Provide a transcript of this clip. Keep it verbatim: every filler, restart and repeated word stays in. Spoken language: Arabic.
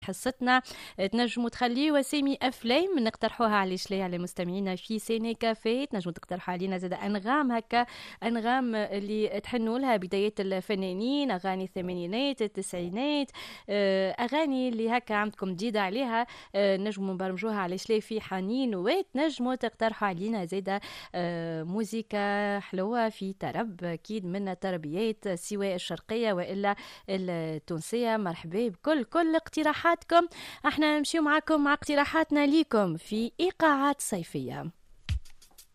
حصتنا. تنجموا تخليوا اسامي افلام نقترحوها على شلي على مستمعينا في سيني كافيه. تنجموا تقترحوا علينا زاد انغام هكا، انغام اللي تحنوا لها بدايات الفنانين، اغاني الثمانينات التسعينات، اغاني اللي هكا عندكم جديده عليها، نجموا نبرمجوها على شلي في حنين. وتنجموا تقترحوا علينا زاد موسيقى حلوه في طرب، اكيد من تربيات سواء الشرقيه والا التونسيه. مرحبا بكل كل اقتراحات. احنا نمشيو معاكم مع اقتراحاتنا ليكم في ايقاعات صيفيه.